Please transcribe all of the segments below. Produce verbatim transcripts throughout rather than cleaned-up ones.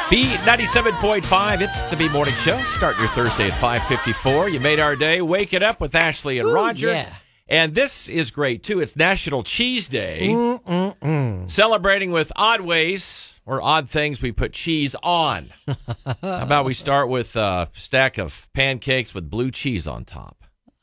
B ninety-seven point five, it's the B Morning Show. Starting your Thursday at five fifty-four. You made our day. Wake it up with Ashley and Ooh, Roger. yeah. And this is great, too. It's National Cheese Day. Mm-mm-mm. Celebrating with odd ways or odd things we put cheese on. How about we start with a stack of pancakes with blue cheese on top?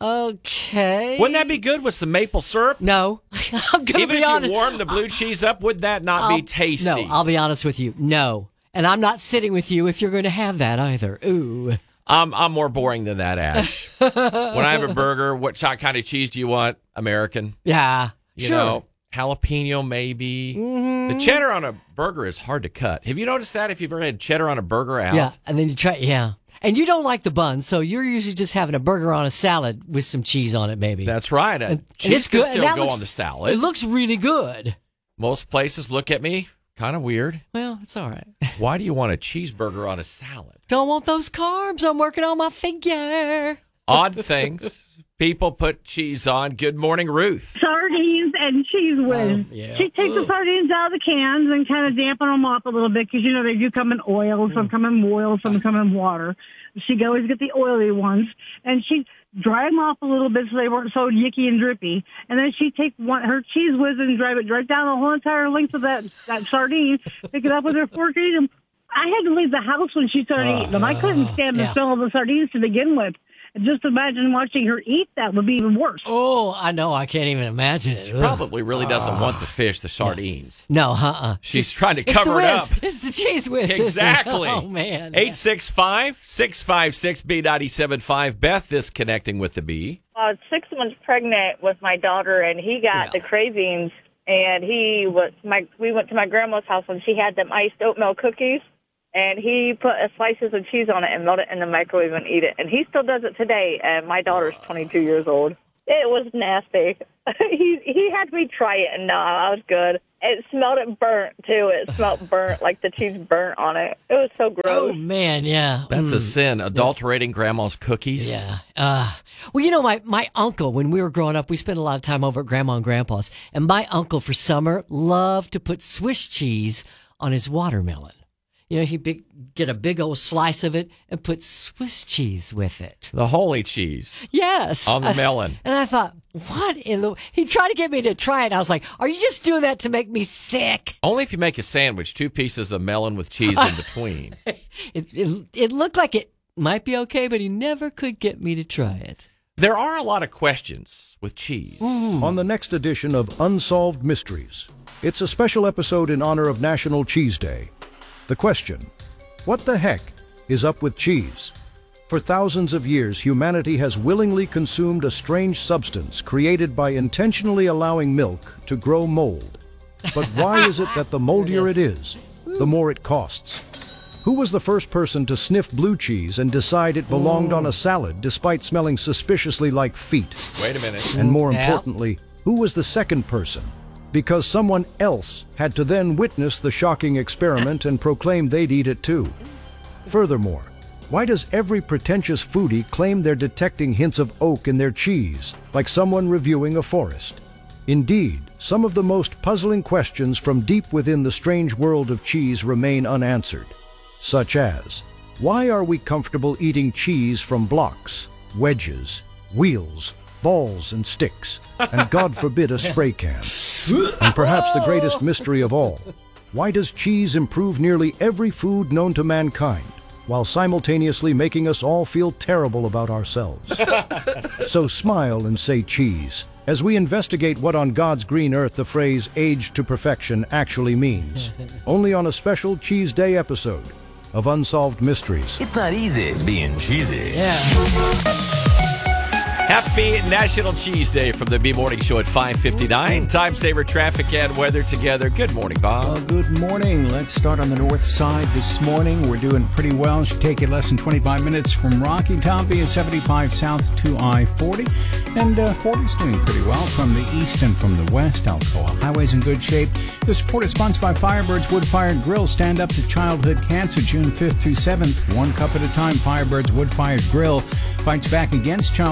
Okay. Wouldn't that be good with some maple syrup? No. I'm going to Even be if honest. you warm the blue cheese up, would that not I'll, be tasty? No, I'll be honest with you. No. And I'm not sitting with you if you're going to have that either. Ooh. I'm I'm more boring than that, Ash. When I have a burger, what kind of cheese do you want? American? Yeah. You sure. know, jalapeno maybe. Mm-hmm. The cheddar on a burger is hard to cut. Have you noticed that if you've ever had cheddar on a burger out? Yeah. And then you try, yeah. And you don't like the bun, so you're usually just having a burger on a salad with some cheese on it, maybe. That's right. And, cheese and it's can good. still and that go looks, on the salad. It looks really good. Most places look at me kind of weird. Well, it's all right. Why do you want a cheeseburger on a salad? Don't want those carbs. I'm working on my figure. Odd things people put cheese on. Good morning, Ruth. Sardines and cheese whiz. Um, yeah. She takes the Ugh. sardines out of the cans and kind of dampen them off a little bit because, you know, they do come in oil. Some come in oil, some come in water. She can always get the oily ones. And she dried them off a little bit so they weren't so yicky and drippy. And then she takes one, her cheese whiz and drive it right down the whole entire length of that, that sardine, pick it up with her fork and eat them. I had to leave the house when she started Uh, eating them. I couldn't stand the yeah. smell of the sardines to begin with. And just imagine watching her eat that would be even worse. Oh, I know. I can't even imagine it. She Ugh. probably really doesn't want the fish, the sardines. No, uh-uh. She's Just- trying to it's cover the it whiz. up. It's the cheese whiz. Exactly. Oh, man. eight six five, six five six, B nine seven five. Beth is connecting with the B. I was six months pregnant with my daughter, and he got Yeah. the cravings. And he was my. We went to my grandma's house, and she had them iced oatmeal cookies. And he put a slices of cheese on it and melt it in the microwave and eat it. And he still does it today. And my daughter's twenty-two years old. It was nasty. he he had me try it, and no, I was good. It smelled it burnt too. It smelled burnt, like the cheese burnt on it. It was so gross. Oh, man, yeah. That's a Mm. sin, adulterating grandma's cookies. Yeah. Uh, well, you know, my, my uncle, when we were growing up, we spent a lot of time over at Grandma and Grandpa's. And my uncle, for summer, loved to put Swiss cheese on his watermelon. You know, he'd big, get a big old slice of it and put Swiss cheese with it. The holy cheese Yes. on the I- melon. And I thought, what in the... He tried to get me to try it. I was like, are you just doing that to make me sick? Only if you make a sandwich, two pieces of melon with cheese in between. It, it, it looked like it might be okay, but he never could get me to try it. There are a lot of questions with cheese. On the next edition of Unsolved Mysteries, it's a special episode in honor of National Cheese Day. The question, what the heck is up with cheese? For thousands of years, humanity has willingly consumed a strange substance created by intentionally allowing milk to grow mold. But why is it that the moldier it is, the more it costs? Who was the first person to sniff blue cheese and decide it belonged on a salad despite smelling suspiciously like feet? Wait a minute. And more Yeah. importantly, who was the second person? Because someone else had to then witness the shocking experiment and proclaim they'd eat it too. Furthermore, why does every pretentious foodie claim they're detecting hints of oak in their cheese, like someone reviewing a forest? Indeed, some of the most puzzling questions from deep within the strange world of cheese remain unanswered, such as, why are we comfortable eating cheese from blocks, wedges, wheels, balls, and sticks, and God forbid a spray can? And perhaps the greatest mystery of all, why does cheese improve nearly every food known to mankind, while simultaneously making us all feel terrible about ourselves? So smile and say cheese, as we investigate what on God's green earth the phrase aged to perfection actually means, only on a special Cheese Day episode of Unsolved Mysteries. It's not easy being cheesy. Yeah. Happy National Cheese Day from the B Morning Show at five fifty-nine. Time saver, traffic, and weather together. Good morning, Bob. Well, good morning. Let's start on the north side this morning. We're doing pretty well. Should take you less than twenty-five minutes from Rocky Top, is seventy-five south to I forty. And uh, forty's doing pretty well from the east and from the west. Alcoa Highway's in good shape. This report is sponsored by Firebirds Wood Fired Grill. Stand up to childhood cancer June fifth through seventh. One cup at a time. Firebirds Wood Fired Grill fights back against childhood cancer.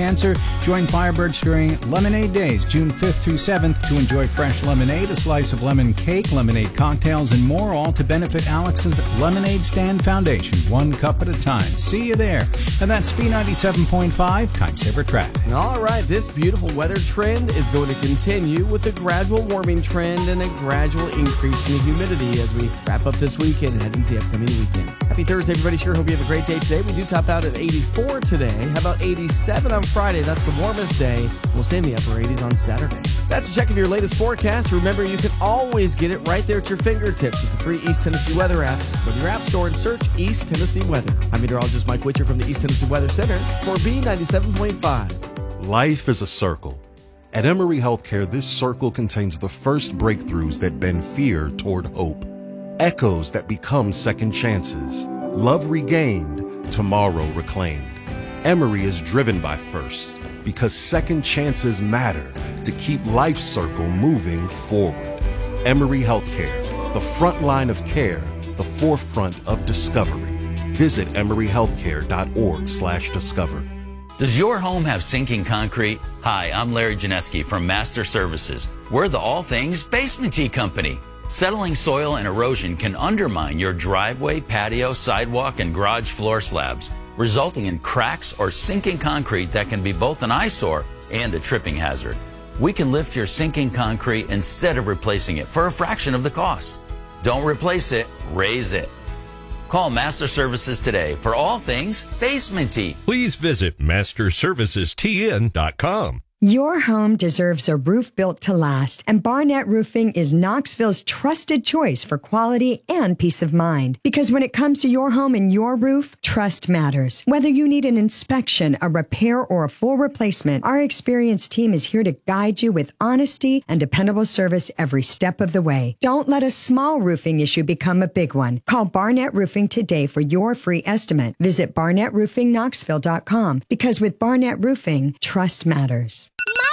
answer. Join Firebirds during Lemonade Days, June fifth through seventh, to enjoy fresh lemonade, a slice of lemon cake, lemonade cocktails, and more, all to benefit Alex's Lemonade Stand Foundation, one cup at a time. See you there. And that's B ninety-seven point five, Time Saver Traffic. All right, this beautiful weather trend is going to continue with a gradual warming trend and a gradual increase in the humidity as we wrap up this weekend and head into the upcoming weekend. Happy Thursday, everybody. Sure hope you have a great day today. We do top out at eighty-four today. How about eighty-seven on Friday? That's the warmest day. We'll stay in the upper eighties on Saturday. That's a check of your latest forecast. Remember, you can always get it right there at your fingertips with the free East Tennessee Weather app. Go to your app store and search East Tennessee Weather. I'm meteorologist Mike Witcher from the East Tennessee Weather Center for B ninety-seven point five. Life is a circle. At Emory Healthcare, this circle contains the first breakthroughs that bend fear toward hope. Echoes that become second chances. Love regained, tomorrow reclaimed. Emory is driven by firsts because second chances matter to keep Life's circle moving forward. Emory Healthcare, the front line of care, the forefront of discovery. Visit emory healthcare dot org slash discover. Does your home have sinking concrete? Hi, I'm Larry Janeski from Master Services. We're the all things basement-y company. Settling soil and erosion can undermine your driveway, patio, sidewalk, and garage floor slabs, resulting in cracks or sinking concrete that can be both an eyesore and a tripping hazard. We can lift your sinking concrete instead of replacing it for a fraction of the cost. Don't replace it, raise it. Call Master Services today for all things basement-y. Please visit master services t n dot com. Your home deserves a roof built to last, and Barnett Roofing is Knoxville's trusted choice for quality and peace of mind. Because when it comes to your home and your roof, trust matters. Whether you need an inspection, a repair, or a full replacement, our experienced team is here to guide you with honesty and dependable service every step of the way. Don't let a small roofing issue become a big one. Call Barnett Roofing today for your free estimate. Visit barnett roofing knoxville dot com, because with Barnett Roofing, trust matters.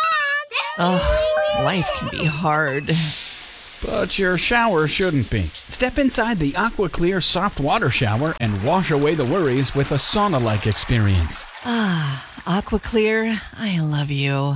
Oh, life can be hard. But your shower shouldn't be. Step inside the AquaClear soft water shower and wash away the worries with a sauna-like experience. Ah, AquaClear, I love you.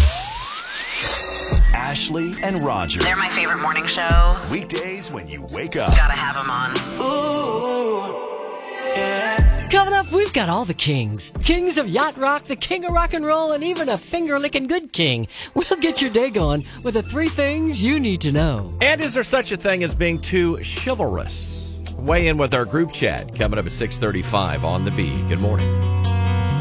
Ashley and Roger. They're my favorite morning show. Weekdays when you wake up. Gotta have them on. Ooh, yeah. Coming up, we've got all the kings. Kings of yacht rock, the king of rock and roll, and even a finger-licking good king. We'll get your day going with the three things you need to know. And is there such a thing as being too chivalrous? Weigh in with our group chat coming up at six thirty-five on the B. Good morning.